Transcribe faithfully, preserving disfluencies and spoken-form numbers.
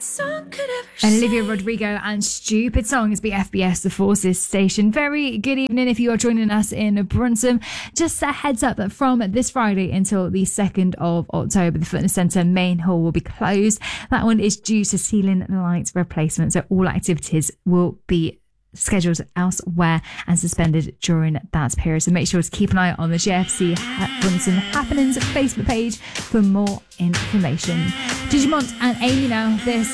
Olivia Rodrigo and Stupid Song is B F B S, the Forces station. Very good evening if you are joining us in Brunson. Just a heads up that from this Friday until the second of October, the Fitness Centre main hall will be closed. That one is due to ceiling light replacement, so all activities will be scheduled elsewhere and suspended during that period. So make sure to keep an eye on the G F C Brunson Happenings Facebook page for more information. Digimont and Amy now. This